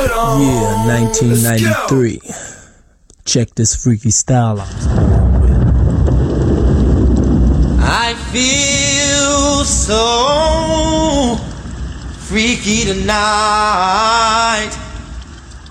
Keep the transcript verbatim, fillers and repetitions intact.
Yeah, nineteen ninety-three. Check this freaky style I'm born with. I feel so freaky tonight.